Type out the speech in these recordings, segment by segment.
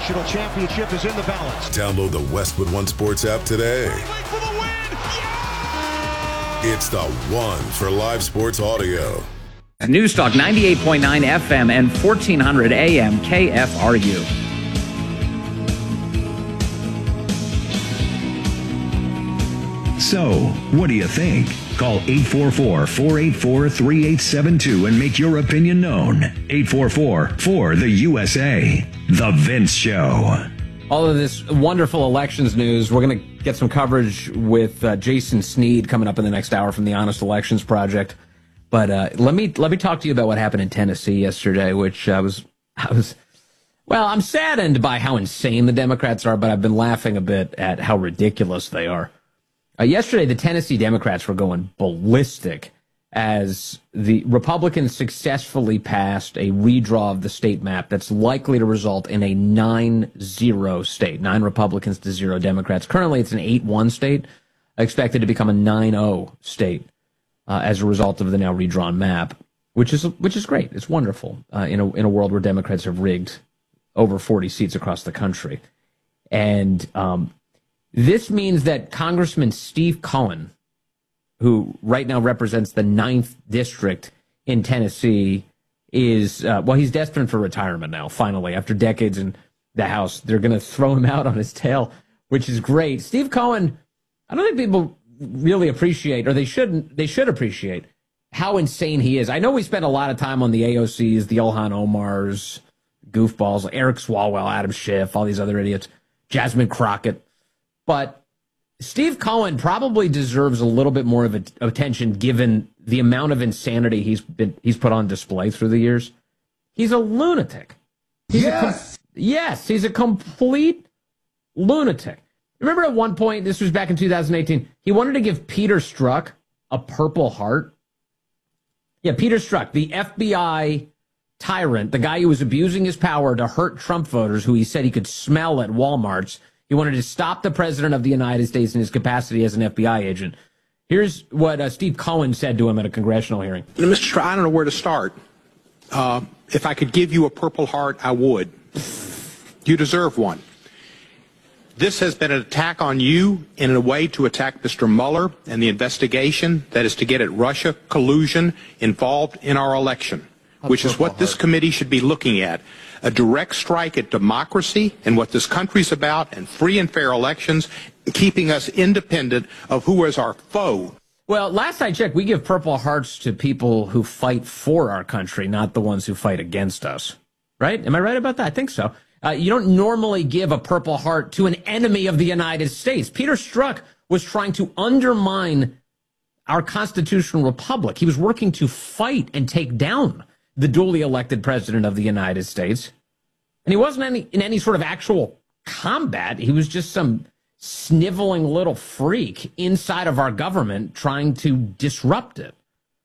national championship is in the balance. Download the Westwood One Sports app today. For the win! Yeah! It's the one for live sports audio. Newstalk 98.9 FM and 1400 AM KFRU. So, what do you think? Call 844-484-3872 and make your opinion known. 844-4-the-USA. The Vince Show. All of this wonderful elections news, we're going to get some coverage with Jason Sneed coming up in the next hour from the Honest Elections Project. But let me talk to you about what happened in Tennessee yesterday, which I'm saddened by how insane the Democrats are, but I've been laughing a bit at how ridiculous they are. Yesterday, the Tennessee Democrats were going ballistic as the Republicans successfully passed a redraw of the state map that's likely to result in a 9-0 state. 9 Republicans to 0 Democrats. Currently, it's an 8-1 state, expected to become a 9-0 state as a result of the now redrawn map, which is great. It's wonderful in a world where Democrats have rigged over 40 seats across the country. And this means that Congressman Steve Cohen, who right now represents the 9th district in Tennessee, is, he's destined for retirement now, finally. After decades in the House, they're going to throw him out on his tail, which is great. Steve Cohen, I don't think people really appreciate, or they should appreciate, how insane he is. I know we spent a lot of time on the AOCs, the Ilhan Omars, goofballs, Eric Swalwell, Adam Schiff, all these other idiots, Jasmine Crockett. But Steve Cohen probably deserves a little bit more of attention given the amount of insanity he's put on display through the years. He's a lunatic. He's a complete lunatic. Remember at one point, this was back in 2018, he wanted to give Peter Strzok a Purple Heart? Yeah, Peter Strzok, the FBI tyrant, the guy who was abusing his power to hurt Trump voters, who he said he could smell at Walmarts. He wanted to stop the president of the United States in his capacity as an FBI agent. Here's what Steve Cohen said to him at a congressional hearing. Mr. Trump, I don't know where to start. If I could give you a Purple Heart, I would. You deserve one. This has been an attack on you in a way to attack Mr. Mueller and the investigation that is to get at Russia collusion involved in our election, which is what this committee should be looking at. A direct strike at democracy and what this country's about, and free and fair elections, keeping us independent of who is our foe. Well, last I checked, we give Purple Hearts to people who fight for our country, not the ones who fight against us. Right? Am I right about that? I think so. You don't normally give a Purple Heart to an enemy of the United States. Peter Strzok was trying to undermine our constitutional republic. He was working to fight and take down the duly elected president of the United States. And he wasn't in any sort of actual combat. He was just some sniveling little freak inside of our government trying to disrupt it.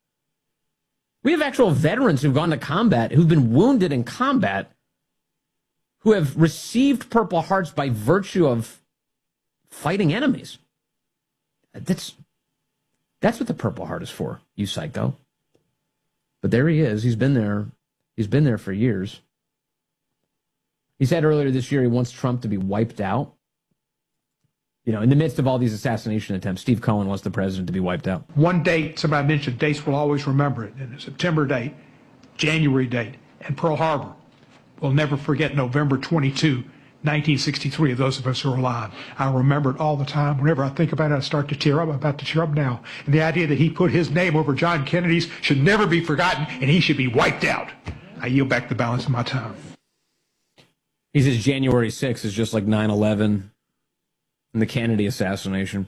We have actual veterans who've gone to combat, who've been wounded in combat, who have received Purple Hearts by virtue of fighting enemies. That's what the Purple Heart is for, you psycho. But there he is. He's been there. He's been there for years. He said earlier this year he wants Trump to be wiped out. You know, in the midst of all these assassination attempts, Steve Cohen wants the president to be wiped out. One date, somebody mentioned dates, we'll always remember it. And a September date, January date, and Pearl Harbor. We'll never forget November 22, 1963, those of us who are alive. I remember it all the time. Whenever I think about it, I start to tear up. I'm about to tear up now. And the idea that he put his name over John Kennedy's should never be forgotten, and he should be wiped out. I yield back the balance of my time. He says January 6th is just like 9/11 and the Kennedy assassination.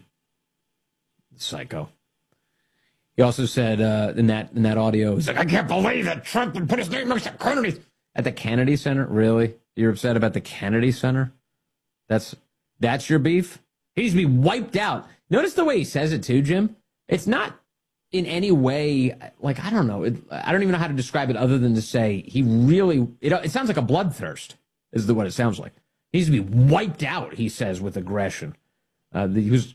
Psycho. He also said in that audio, he's like, I can't believe that Trump would put his name next to Kennedy's. At the Kennedy Center? Really? You're upset about the Kennedy Center? That's your beef? He needs to be wiped out. Notice the way he says it too, Jim. It's not in any way, like, I don't know. I don't even know how to describe it other than to say he really, it sounds like a bloodthirst is what it sounds like. He needs to be wiped out, he says, with aggression. He was,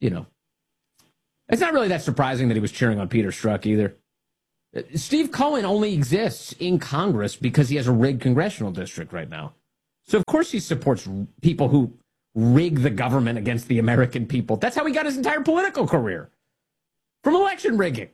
it's not really that surprising that he was cheering on Peter Strzok either. Steve Cohen only exists in Congress because he has a rigged congressional district right now. So, of course, he supports people who rig the government against the American people. That's how he got his entire political career, from election rigging.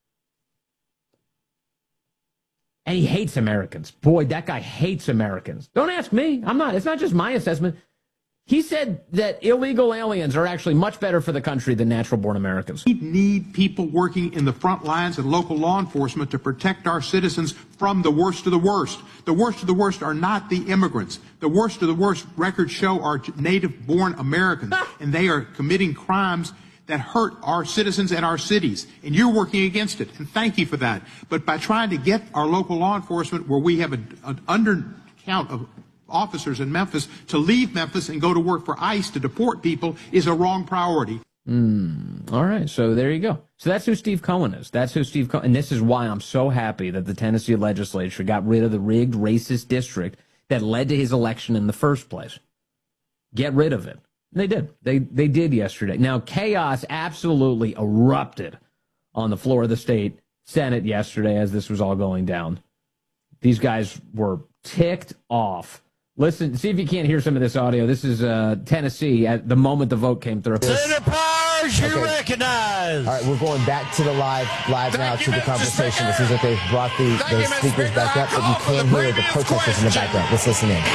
And he hates Americans. Boy, that guy hates Americans. Don't ask me. I'm not. It's not just my assessment. He said that illegal aliens are actually much better for the country than natural-born Americans. We need people working in the front lines and local law enforcement to protect our citizens from the worst of the worst. The worst of the worst are not the immigrants. The worst of the worst, records show, are native-born Americans, and they are committing crimes that hurt our citizens and our cities. And you're working against it, and thank you for that. But by trying to get our local law enforcement, where we have an undercount of officers in Memphis, to leave Memphis and go to work for ICE to deport people is a wrong priority. All right, so there you go. So that's who Steve Cohen is. That's who Steve Cohen, and this is why I'm so happy that the Tennessee legislature got rid of the rigged racist district that led to his election in the first place. Get rid of it. They did. They did yesterday. Now, chaos absolutely erupted on the floor of the state Senate yesterday as this was all going down. These guys were ticked off. Listen, see if you can't hear some of this audio. This is Tennessee at the moment the vote came through. Senator Powers, you recognize. All right, we're going back to the live now to the conversation. It seems like they've brought the speakers back up, but you can hear the protesters in the background. Let's listen in.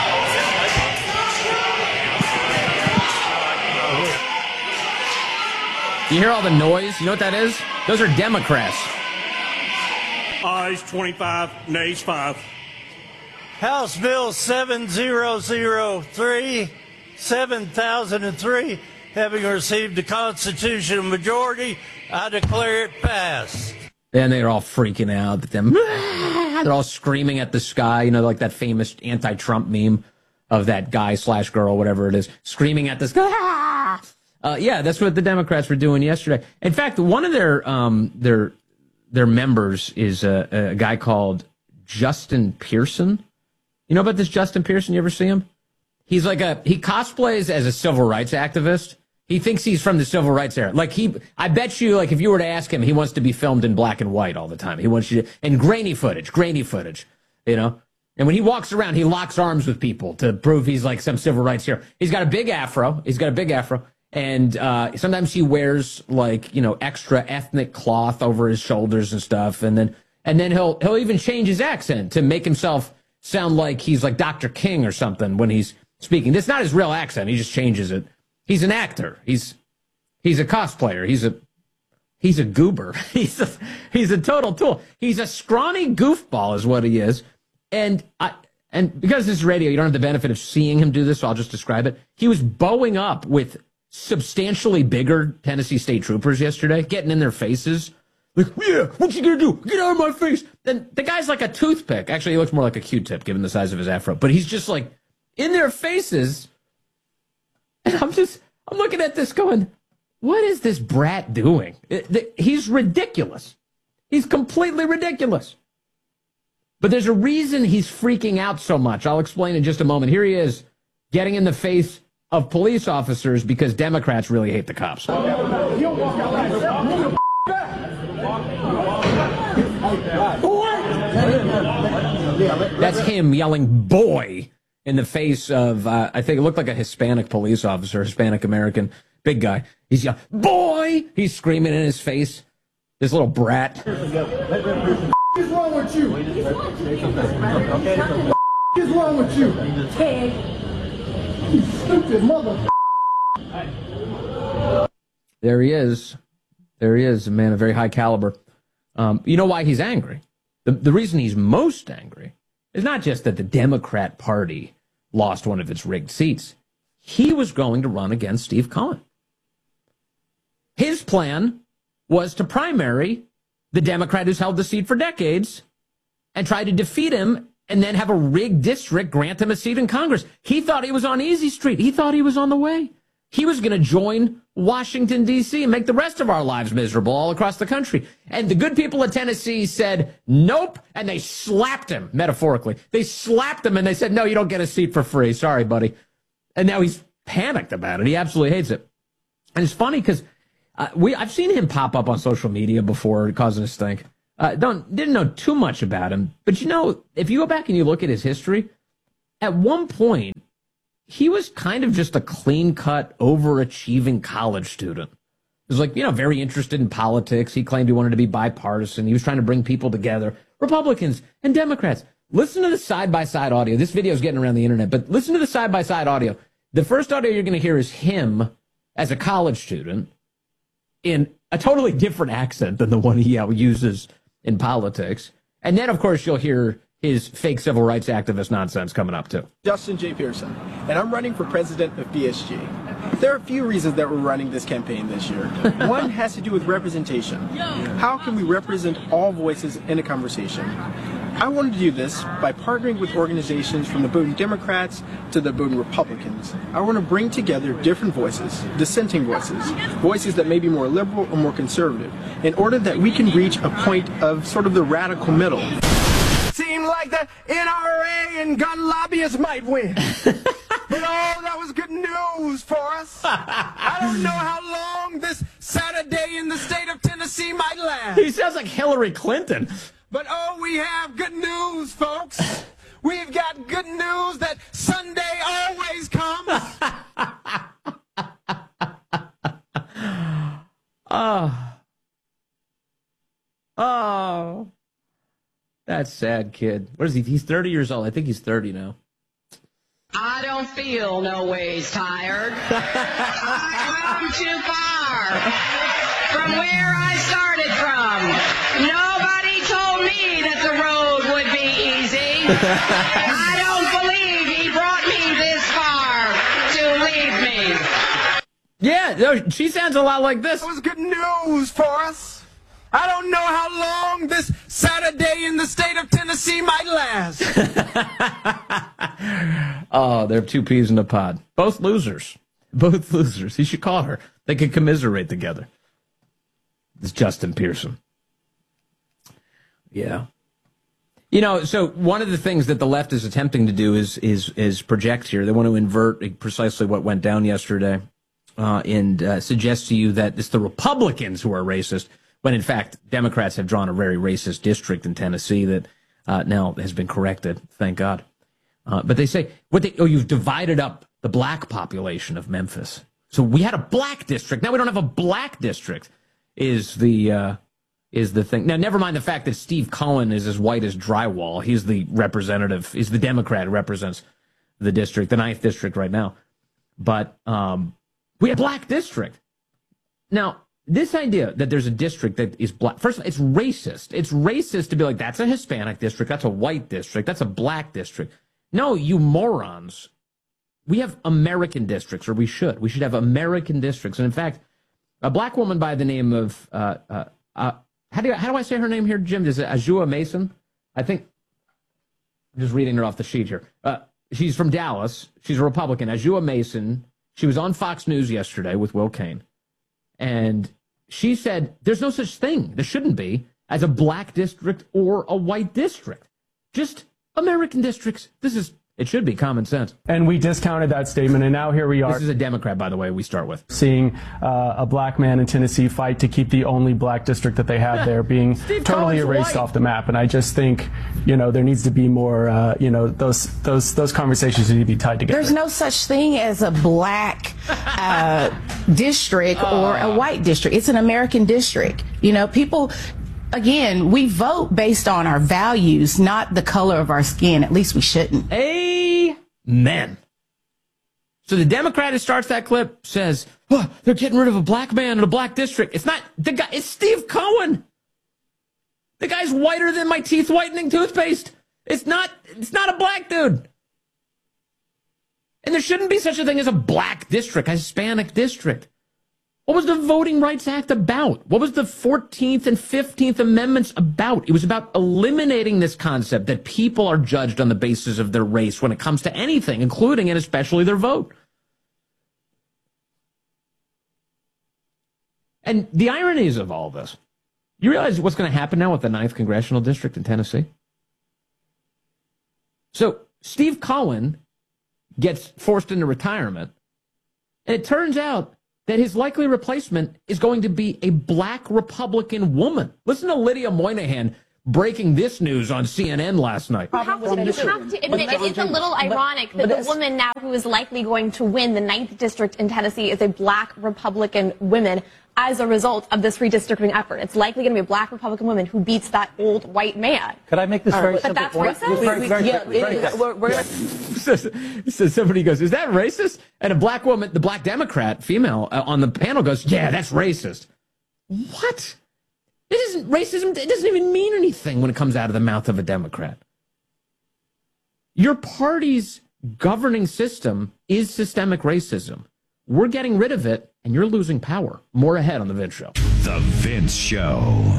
You hear all the noise? You know what that is? Those are Democrats. Ayes 25, nays 5. House Bill 7003, having received the constitutional majority, I declare it passed. And they're all freaking out. They're all screaming at the sky, you know, like that famous anti-Trump meme of that guy/girl, whatever it is, screaming at the sky. Yeah, that's what the Democrats were doing yesterday. In fact, one of their members is a guy called Justin Pearson. You know about this Justin Pearson? You ever see him? He's like he cosplays as a civil rights activist. He thinks he's from the civil rights era. Like I bet you, like if you were to ask him, he wants to be filmed in black and white all the time. He wants you to, and grainy footage, you know? And when he walks around, he locks arms with people to prove he's like some civil rights hero. He's got a big afro. And sometimes he wears like, you know, extra ethnic cloth over his shoulders and stuff. And then he'll even change his accent to make himself sound like he's like Dr. King or something when he's speaking. That's not his real accent. He just changes it. He's an actor. He's a cosplayer. He's a goober. He's a total tool. He's a scrawny goofball is what he is. And because this is radio, you don't have the benefit of seeing him do this, so I'll just describe it. He was bowing up with substantially bigger Tennessee state troopers yesterday, getting in their faces. Like, yeah, what you gonna do? Get out of my face. And the guy's like a toothpick. Actually, he looks more like a Q-tip given the size of his afro. But he's just like in their faces. And I'm looking at this going, what is this brat doing? He's ridiculous. He's completely ridiculous. But there's a reason he's freaking out so much. I'll explain in just a moment. Here he is getting in the face of police officers because Democrats really hate the cops. That's him yelling boy in the face of, I think it looked like a Hispanic police officer, Hispanic American, big guy. He's yelling, boy! He's screaming in his face. This little brat. What is wrong with you? What is wrong with you? You stupid mother. There he is. There he is, a man of very high caliber. You know why he's angry? The reason he's most angry is not just that the Democrat Party lost one of its rigged seats. He was going to run against Steve Cohen. His plan was to primary the Democrat who's held the seat for decades and try to defeat him and then have a rigged district grant him a seat in Congress. He thought he was on easy street. He thought he was on the way. He was going to join Washington, D.C. and make the rest of our lives miserable all across the country. And the good people of Tennessee said, nope, and they slapped him, metaphorically. They slapped him and they said, no, you don't get a seat for free. Sorry, buddy. And now he's panicked about it. He absolutely hates it. And it's funny because I've seen him pop up on social media before, causing a stink. Didn't know too much about him. But, you know, if you go back and you look at his history, at one point, he was kind of just a clean-cut, overachieving college student. He was like, very interested in politics. He claimed he wanted to be bipartisan. He was trying to bring people together, Republicans and Democrats. Listen to the side-by-side audio. This video is getting around the internet, but listen to the side-by-side audio. The first audio you're going to hear is him as a college student in a totally different accent than the one he uses in politics. And then, of course, you'll hear his fake civil rights activist nonsense coming up, too. Justin J. Pearson, and I'm running for president of BSG. There are a few reasons that we're running this campaign this year. One has to do with representation. How can we represent all voices in a conversation? I wanted to do this by partnering with organizations from the Bowdoin Democrats to the Bowdoin Republicans. I want to bring together different voices, dissenting voices, voices that may be more liberal or more conservative, in order that we can reach a point of sort of the radical middle. Seemed like the NRA and gun lobbyists might win. But that was good news for us. I don't know how long this Saturday in the state of Tennessee might last. He sounds like Hillary Clinton. But we have good news, folks. We've got good news that Sunday always comes. Oh, that's sad, kid. What is he? He's 30 years old. I think he's 30 now. I don't feel no ways tired. I've come too far from where I started from. Nobody told me that the road would be easy. I don't believe he brought me this far to leave me. Yeah, she sounds a lot like this. That was good news for us. I don't know how long this Saturday in the state of Tennessee might last. Oh, they're two peas in a pod. Both losers. Both losers. He should call her. They could commiserate together. It's Justin Pearson. Yeah. So one of the things that the left is attempting to do is project here. They want to invert precisely what went down yesterday and suggest to you that it's the Republicans who are racist, when in fact Democrats have drawn a very racist district in Tennessee that now has been corrected, thank God. But they say, you've divided up the black population of Memphis. So we had a black district. Now we don't have a black district, is the thing. Now, never mind the fact that Steve Cohen is as white as drywall. He's the representative. He's the Democrat who represents the district, the 9th district right now. But we have a black district. Now, this idea that there's a district that is black, first of all, it's racist. It's racist to be like, that's a Hispanic district, that's a white district, that's a black district. No, you morons. We have American districts, or we should. We should have American districts. And in fact, a black woman by the name of, how do I say her name here, Jim? Is it Azua Mason? I think, I'm just reading her off the sheet here. She's from Dallas. She's a Republican. Azua Mason. She was on Fox News yesterday with Will Cain. And she said, there's no such thing, there shouldn't be, as a black district or a white district. Just American districts. It should be common sense. And we discounted that statement, and now here we are. This is a Democrat, by the way, we start with. Seeing a black man in Tennessee fight to keep the only black district that they had there being totally erased off the map. And I just think, there needs to be more, those conversations need to be tied together. There's no such thing as a black district or a white district. It's an American district. People... Again, we vote based on our values, not the color of our skin. At least we shouldn't. Amen. So the Democrat who starts that clip says, they're getting rid of a black man in a black district. It's not the guy. It's Steve Cohen. The guy's whiter than my teeth whitening toothpaste. It's not a black dude. And there shouldn't be such a thing as a black district, a Hispanic district. What was the Voting Rights Act about? What was the 14th and 15th Amendments about? It was about eliminating this concept that people are judged on the basis of their race when it comes to anything, including and especially their vote. And the ironies of all this, you realize what's going to happen now with the 9th Congressional District in Tennessee? So Steve Cohen gets forced into retirement, and it turns out that his likely replacement is going to be a black Republican woman. Listen to Lydia Moynihan breaking this news on CNN last night. You have to admit, it's a little ironic that the woman now who is likely going to win the 9th district in Tennessee is a black Republican woman as a result of this redistricting effort. It's likely going to be a black Republican woman who beats that old white man. Could I make this very simple? But that's racist? So somebody goes, is that racist? And a black woman, the black Democrat female on the panel goes, yeah, that's racist. What? It isn't racism. It doesn't even mean anything when it comes out of the mouth of a Democrat. Your party's governing system is systemic racism. We're getting rid of it, and you're losing power. More ahead on The Vince Show. The Vince Show.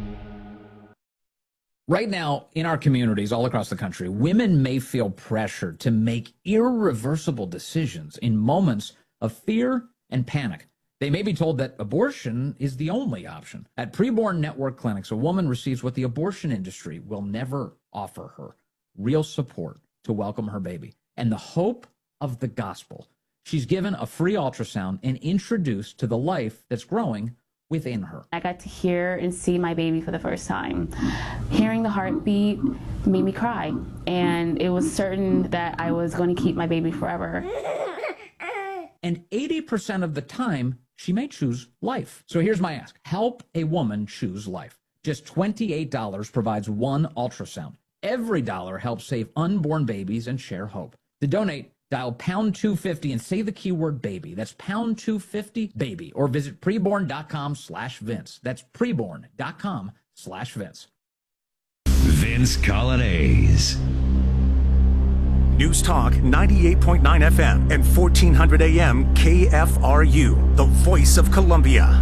Right now, in our communities all across the country, women may feel pressured to make irreversible decisions in moments of fear and panic. They may be told that abortion is the only option. At Preborn Network Clinics, a woman receives what the abortion industry will never offer her: real support to welcome her baby and the hope of the gospel. She's given a free ultrasound and introduced to the life that's growing within her. I got to hear and see my baby for the first time. Hearing the heartbeat made me cry, and it was certain that I was going to keep my baby forever. And 80% of the time, she may choose life. So here's my ask. Help a woman choose life. Just $28 provides one ultrasound. Every dollar helps save unborn babies and share hope. To donate, dial pound 250 and say the keyword baby. That's pound 250 baby, or visit preborn.com/Vince. That's preborn.com/Vince. Vince Colonnese. News Talk 98.9 FM and 1400 AM KFRU, the voice of Columbia.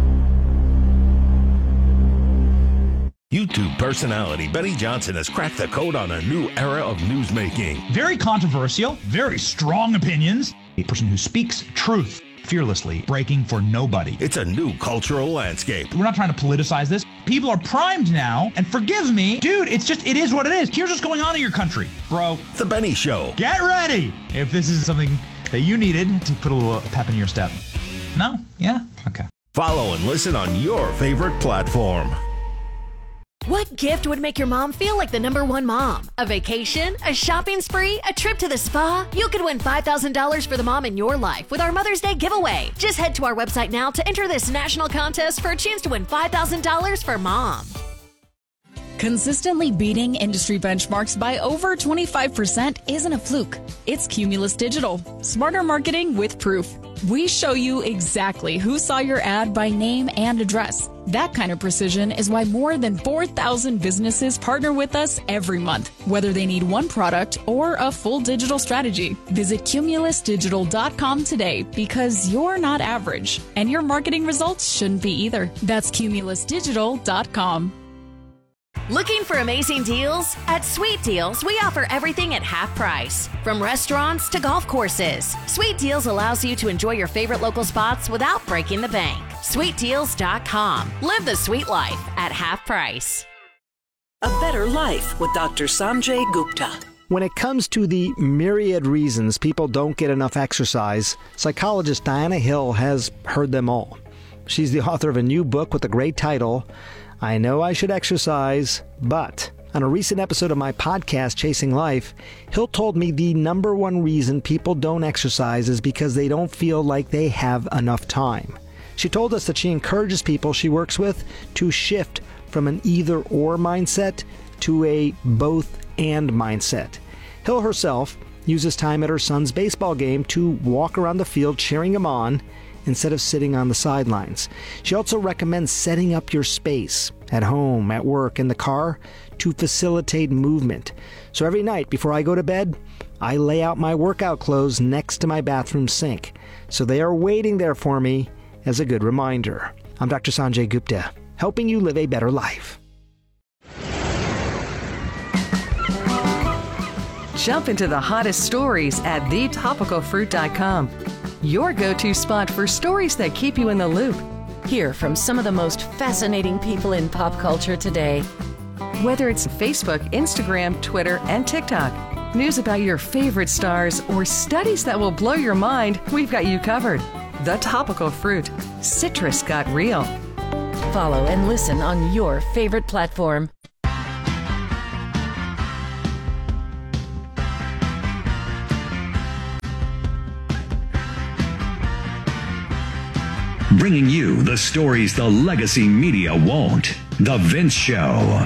YouTube personality Benny Johnson has cracked the code on a new era of newsmaking. Very controversial, very strong opinions. A person who speaks truth fearlessly, breaking for nobody. It's a new cultural landscape. We're not trying to politicize this. People are primed now, and forgive me, dude, it is what it is. Here's what's going on in your country, bro. The Benny Show. Get ready if this is something that you needed to put a little pep in your step. No? Yeah? Okay. Follow and listen on your favorite platform. What gift would make your mom feel like the #1 mom? A vacation? A shopping spree? A trip to the spa? You could win $5,000 for the mom in your life with our Mother's Day giveaway. Just head to our website now to enter this national contest for a chance to win $5,000 for mom. Consistently beating industry benchmarks by over 25% isn't a fluke. It's Cumulus Digital. Smarter marketing with proof. We show you exactly who saw your ad by name and address. That kind of precision is why more than 4,000 businesses partner with us every month, whether they need one product or a full digital strategy. Visit cumulusdigital.com today, because you're not average, and your marketing results shouldn't be either. That's cumulusdigital.com. Looking for amazing deals? At Sweet Deals, we offer everything at half price. From restaurants to golf courses, Sweet Deals allows you to enjoy your favorite local spots without breaking the bank. SweetDeals.com. Live the sweet life at half price. A Better Life with Dr. Sanjay Gupta. When it comes to the myriad reasons people don't get enough exercise, psychologist Diana Hill has heard them all. She's the author of a new book with a great title, I Know I Should Exercise, But. On a recent episode of my podcast, Chasing Life, Hill told me the #1 reason people don't exercise is because they don't feel like they have enough time. She told us that she encourages people she works with to shift from an either-or mindset to a both-and mindset. Hill herself uses time at her son's baseball game to walk around the field cheering him on instead of sitting on the sidelines. She also recommends setting up your space at home, at work, in the car to facilitate movement. So every night before I go to bed, I lay out my workout clothes next to my bathroom sink, so they are waiting there for me as a good reminder. I'm Dr. Sanjay Gupta, helping you live a better life. Jump into the hottest stories at thetopicalfruit.com. Your go-to spot for stories that keep you in the loop. Hear from some of the most fascinating people in pop culture today. Whether it's Facebook, Instagram, Twitter, and TikTok, news about your favorite stars, or studies that will blow your mind, we've got you covered. The Topical Fruit. Citrus got real. Follow and listen on your favorite platform. bringing you the stories the legacy media won't. The Vince Show.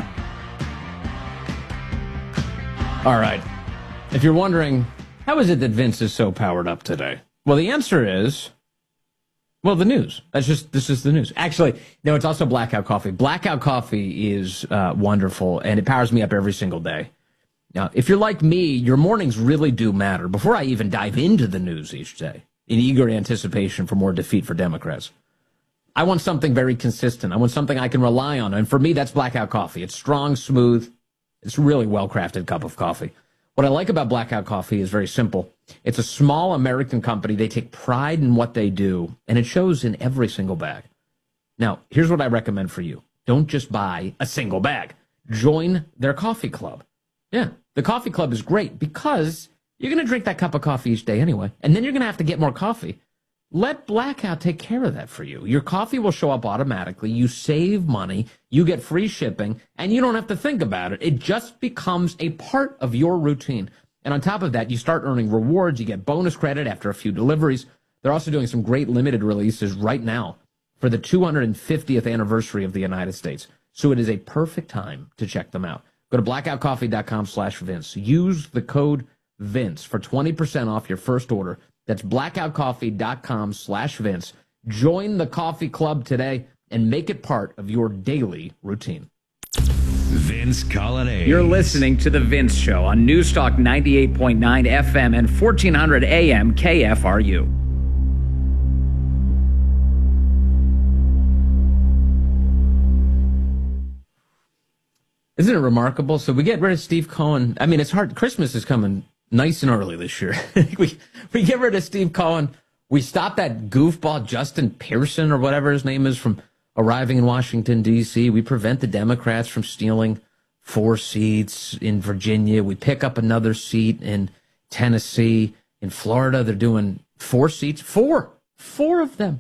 All right. If you're wondering, how is it that Vince is so powered up today? Well, the answer is, well, the news. This is the news. Actually, no, it's also Blackout Coffee. Blackout Coffee is wonderful, and it powers me up every single day. Now, if you're like me, your mornings really do matter. Before I even dive into the news each day, in eager anticipation for more defeat for Democrats, I want something very consistent. I want something I can rely on. And for me, that's Blackout Coffee. It's strong, smooth. It's a really well-crafted cup of coffee. What I like about Blackout Coffee is very simple. It's a small American company. They take pride in what they do, and it shows in every single bag. Now, here's what I recommend for you. Don't just buy a single bag. Join their coffee club. Yeah, the coffee club is great because you're going to drink that cup of coffee each day anyway, and then you're going to have to get more coffee. Let Blackout take care of that for you. Your coffee will show up automatically. You save money. You get free shipping, and you don't have to think about it. It just becomes a part of your routine. And on top of that, you start earning rewards. You get bonus credit after a few deliveries. They're also doing some great limited releases right now for the 250th anniversary of the United States. So it is a perfect time to check them out. Go to blackoutcoffee.com/Vince. Use the code Vince for 20% off your first order. That's blackoutcoffee.com/Vince. Join the coffee club today and make it part of your daily routine. Vince Colonnade. You're listening to The Vince Show on News Talk 98.9 FM and 1400 AM KFRU. Isn't it remarkable? So we get rid of Steve Cohen. I mean, it's hard. Christmas is coming nice and early this year. we get rid of Steve Cohen. We stop that goofball Justin Pearson or whatever his name is from arriving in Washington, D.C. We prevent the Democrats from stealing 4 seats in Virginia. We pick up another seat in Tennessee. In Florida, they're doing 4 seats. Four of them.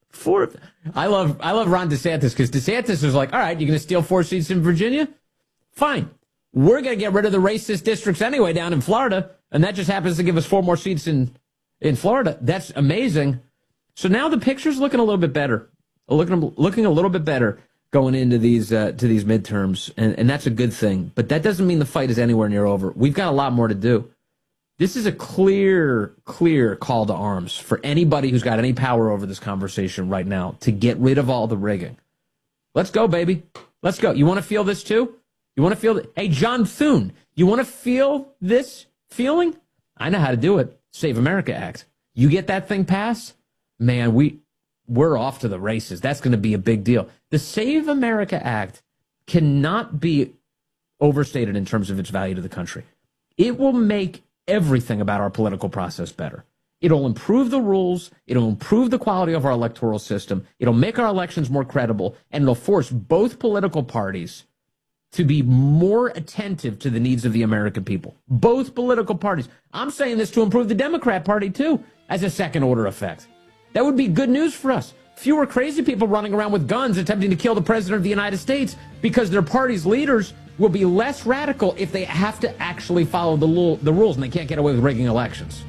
I love Ron DeSantis because DeSantis is like, all right, you're going to steal 4 seats in Virginia? Fine. We're going to get rid of the racist districts anyway down in Florida, and that just happens to give us 4 more seats in Florida. That's amazing. So now the picture's looking a little bit better. Looking a little bit better going into these midterms, and that's a good thing. But that doesn't mean the fight is anywhere near over. We've got a lot more to do. This is a clear call to arms for anybody who's got any power over this conversation right now to get rid of all the rigging. Let's go, baby. Let's go. You want to feel this too? You want to feel it? Hey, John Thune, you want to feel this feeling? I know how to do it. Save America Act. You get that thing passed, man, we're off to the races. That's going to be a big deal. The Save America Act cannot be overstated in terms of its value to the country. It will make everything about our political process better. It'll improve the rules. It'll improve the quality of our electoral system. It'll make our elections more credible, and it'll force both political parties to be more attentive to the needs of the American people. Both political parties. I'm saying this to improve the Democrat Party, too, as a second-order effect. That would be good news for us. Fewer crazy people running around with guns attempting to kill the President of the United States because their party's leaders will be less radical if they have to actually follow the rules and they can't get away with rigging elections.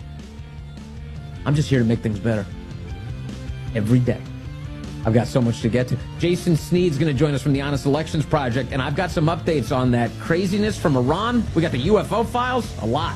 I'm just here to make things better. Every day. I've got so much to get to. Jason Sneed's going to join us from the Honest Elections Project, and I've got some updates on that craziness from Iran. We got the UFO files, a lot.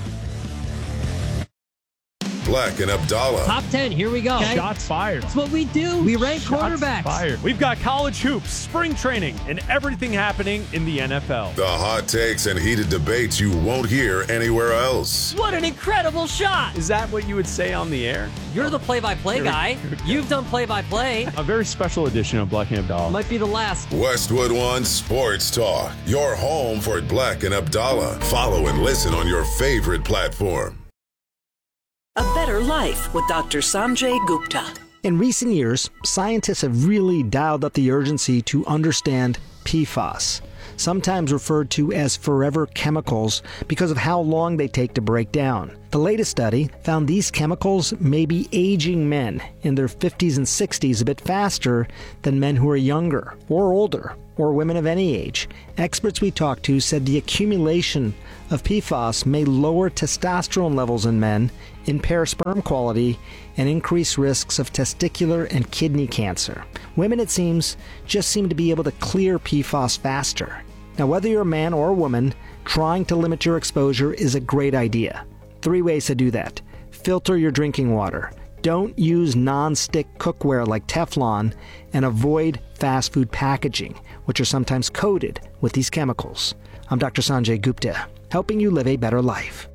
Black and Abdallah. Top 10, here we go. Okay. Shots fired. That's what we do. We rank quarterbacks. Fired. We've got college hoops, spring training, and everything happening in the NFL. The hot takes and heated debates you won't hear anywhere else. What an incredible shot. Is that what you would say on the air? You're the play-by-play guy. You've done play-by-play. A very special edition of Black and Abdallah. Might be the last. Westwood One Sports Talk. Your home for Black and Abdallah. Follow and listen on your favorite platform. A Better Life with Dr. Sanjay Gupta. In recent years, scientists have really dialed up the urgency to understand PFAS, sometimes referred to as forever chemicals because of how long they take to break down. The latest study found these chemicals may be aging men in their 50s and 60s a bit faster than men who are younger or older, or women of any age. Experts we talked to said the accumulation of PFAS may lower testosterone levels in men impair sperm quality, and increase risks of testicular and kidney cancer. Women, it seems, just seem to be able to clear PFAS faster. Now, whether you're a man or a woman, trying to limit your exposure is a great idea. 3 ways to do that. Filter your drinking water. Don't use non-stick cookware like Teflon, and avoid fast food packaging, which are sometimes coated with these chemicals. I'm Dr. Sanjay Gupta, helping you live a better life.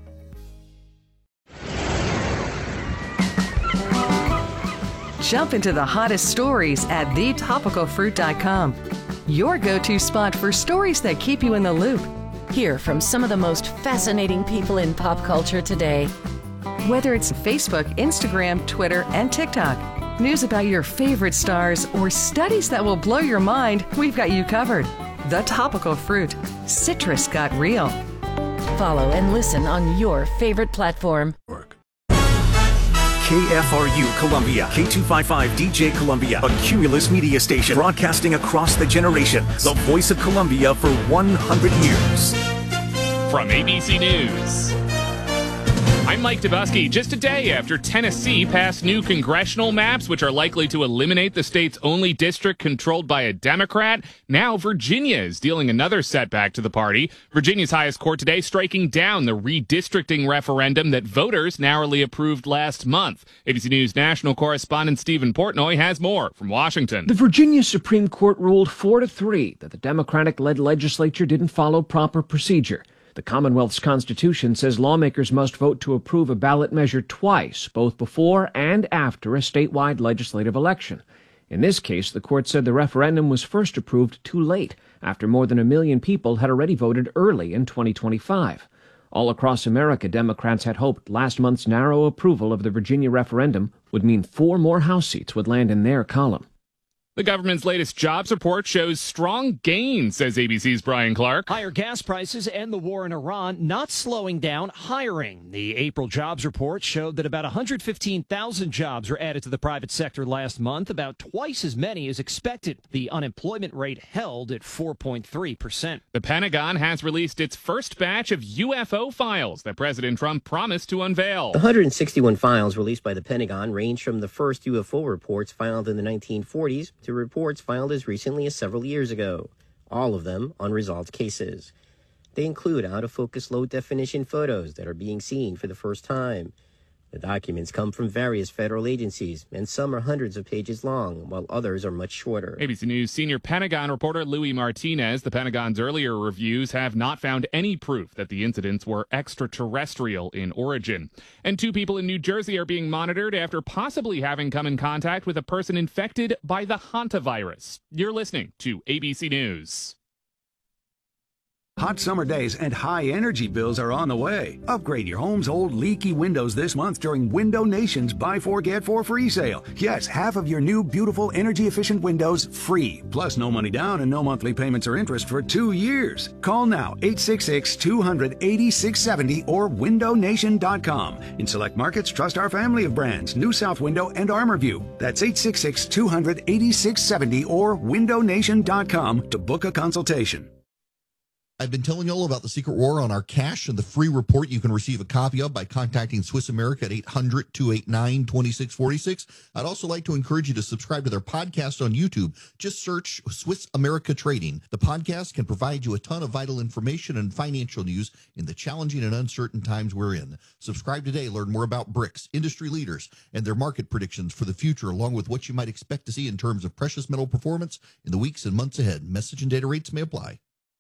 Jump into the hottest stories at thetopicalfruit.com. Your go-to spot for stories that keep you in the loop. Hear from some of the most fascinating people in pop culture today. Whether it's Facebook, Instagram, Twitter, and TikTok, news about your favorite stars, or studies that will blow your mind, we've got you covered. The Topical Fruit. Citrus got real. Follow and listen on your favorite platform. KFRU Columbia, K255 DJ Columbia, a Cumulus media station broadcasting across the generations. The voice of Columbia for 100 years. From ABC News, I'm Mike Dubusky. Just a day after Tennessee passed new congressional maps, which are likely to eliminate the state's only district controlled by a Democrat, now Virginia is dealing another setback to the party. Virginia's highest court today striking down the redistricting referendum that voters narrowly approved last month. ABC News national correspondent Stephen Portnoy has more from Washington. The Virginia Supreme Court ruled 4-3 that the Democratic-led legislature didn't follow proper procedure. The Commonwealth's Constitution says lawmakers must vote to approve a ballot measure twice, both before and after a statewide legislative election. In this case, the court said the referendum was first approved too late, after more than 1 million people had already voted early in 2025. All across America, Democrats had hoped last month's narrow approval of the Virginia referendum would mean 4 more House seats would land in their column. The government's latest jobs report shows strong gains, says ABC's Brian Clark. Higher gas prices and the war in Iran not slowing down hiring. The April jobs report showed that about 115,000 jobs were added to the private sector last month, about twice as many as expected. The unemployment rate held at 4.3%. The Pentagon has released its first batch of UFO files that President Trump promised to unveil. The 161 files released by the Pentagon range from the first UFO reports filed in the 1940s to reports filed as recently as several years ago, all of them unresolved cases. They include out-of-focus low-definition photos that are being seen for the first time. The documents come from various federal agencies, and some are hundreds of pages long, while others are much shorter. ABC News senior Pentagon reporter Louis Martinez, the Pentagon's earlier reviews have not found any proof that the incidents were extraterrestrial in origin. And 2 people in New Jersey are being monitored after possibly having come in contact with a person infected by the hantavirus. You're listening to ABC News. Hot summer days and high energy bills are on the way. Upgrade your home's old leaky windows this month during Window Nation's Buy 4 Get 4 free sale. Yes, half of your new beautiful energy efficient windows free. Plus no money down and no monthly payments or interest for 2 years. Call now 866-200-8670 or windownation.com. In select markets, trust our family of brands, New South Window and ArmorView. That's 866-200-8670 or windownation.com to book a consultation. I've been telling you all about the Secret War on our cash and the free report you can receive a copy of by contacting Swiss America at 800-289-2646. I'd also like to encourage you to subscribe to their podcast on YouTube. Just search Swiss America Trading. The podcast can provide you a ton of vital information and financial news in the challenging and uncertain times we're in. Subscribe today. Learn more about BRICS, industry leaders, and their market predictions for the future, along with what you might expect to see in terms of precious metal performance in the weeks and months ahead. Message and data rates may apply.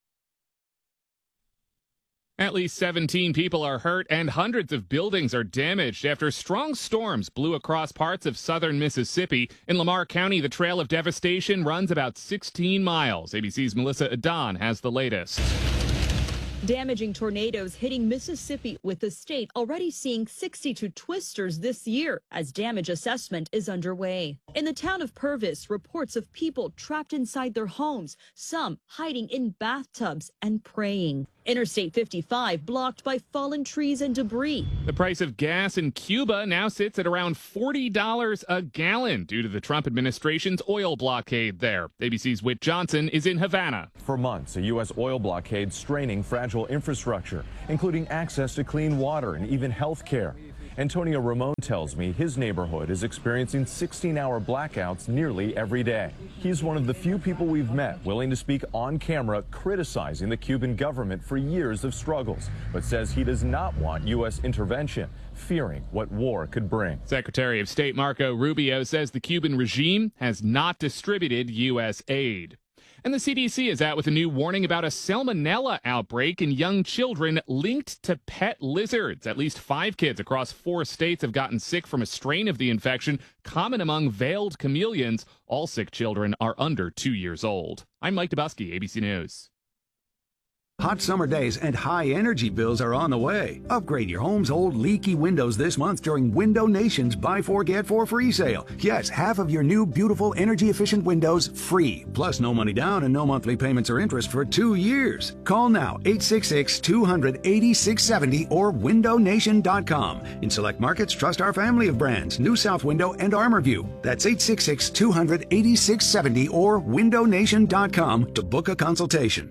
At least 17 people are hurt and hundreds of buildings are damaged after strong storms blew across parts of southern Mississippi. In Lamar County, the trail of devastation runs about 16 miles. ABC's Melissa Adon has the latest. Damaging tornadoes hitting Mississippi, with the state already seeing 62 twisters this year as damage assessment is underway. In the town of Purvis, reports of people trapped inside their homes, some hiding in bathtubs and praying. Interstate 55 blocked by fallen trees and debris. The price of gas in Cuba now sits at around $40 a gallon due to the Trump administration's oil blockade there. ABC's Whit Johnson is in Havana. For months, a U.S. oil blockade straining fragile infrastructure, including access to clean water and even health care. Antonio Ramon tells me his neighborhood is experiencing 16-hour blackouts nearly every day. He's one of the few people we've met willing to speak on camera criticizing the Cuban government for years of struggles, but says he does not want U.S. intervention, fearing what war could bring. Secretary of State Marco Rubio says the Cuban regime has not distributed U.S. aid. And the CDC is out with a new warning about a salmonella outbreak in young children linked to pet lizards. At least 5 kids across 4 states have gotten sick from a strain of the infection common among veiled chameleons. All sick children are under 2 years old. I'm Mike Dubusky, ABC News. Hot summer days and high energy bills are on the way. Upgrade your home's old leaky windows this month during Window Nation's Buy 4 Get 4 free sale. Yes, half of your new beautiful energy efficient windows free. Plus no money down and no monthly payments or interest for 2 years. Call now 866-200-8670 or windownation.com. In select markets, trust our family of brands, New South Window and ArmorView. That's 866-200-8670 or windownation.com to book a consultation.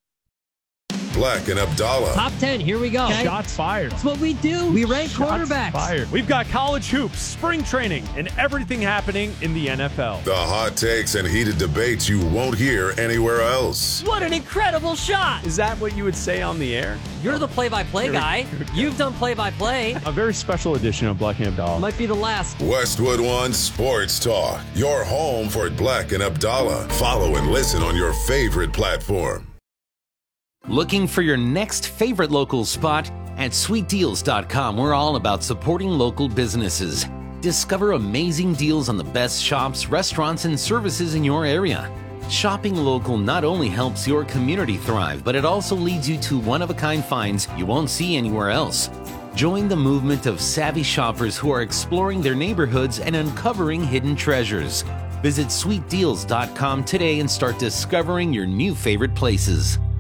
Black and Abdallah. Top 10, here we go. Shots fired. That's what we do. We rank quarterbacks. Fired. We've got college hoops, spring training, and everything happening in the NFL. The hot takes and heated debates you won't hear anywhere else. What an incredible shot. Is that what you would say on the air? You're the play-by-play guy. You've done play-by-play. A very special edition of Black and Abdallah. Might be the last. Westwood One Sports Talk. Your home for Black and Abdallah. Follow and listen on your favorite platform. Looking for your next favorite local spot? At sweetdeals.com, we're all about supporting local businesses. Discover amazing deals on the best shops, restaurants, and services in your area. Shopping local not only helps your community thrive, but it also leads you to one-of-a-kind finds you won't see anywhere else. Join the movement of savvy shoppers who are exploring their neighborhoods and uncovering hidden treasures. Visit sweetdeals.com today and start discovering your new favorite places.